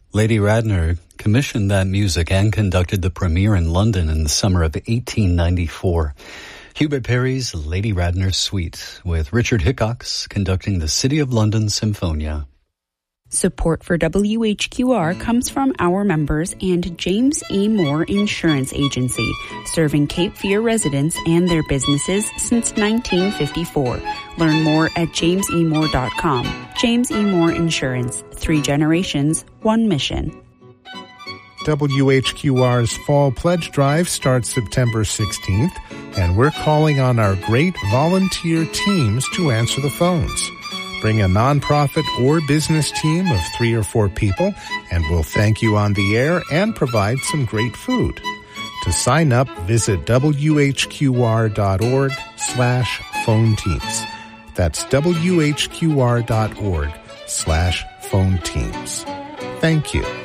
Lady Radner commissioned that music and conducted the premiere in London in the summer of 1894. Hubert Parry's Lady Radner Suite, with Richard Hickox conducting the City of London Symphonia. Support for WHQR comes from our members and James E. Moore Insurance Agency, serving Cape Fear residents and their businesses since 1954. Learn more at jamesemore.com. James E. Moore Insurance, 3 generations, 1 mission. WHQR's Fall Pledge Drive starts September 16th, and we're calling on our great volunteer teams to answer the phones. Bring a nonprofit or business team of 3 or 4 people, and we'll thank you on the air and provide some great food. To sign up, visit whqr.org/phone-teams. That's whqr.org/phone-teams. Thank you.